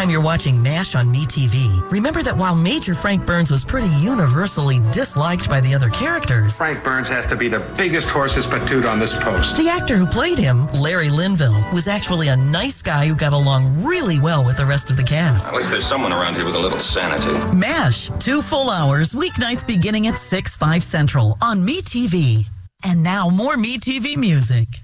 time you're watching MASH on MeTV, remember that while Major Frank Burns was pretty universally disliked by the other characters, Frank Burns has to be the biggest horse's patoot on this post. the actor who played him, Larry Linville, was actually a nice guy who got along really well with the rest of the cast. At least there's someone around here with a little sanity. MASH, 2 full hours, weeknights beginning at 6, 5 Central on MeTV. And now more MeTV music.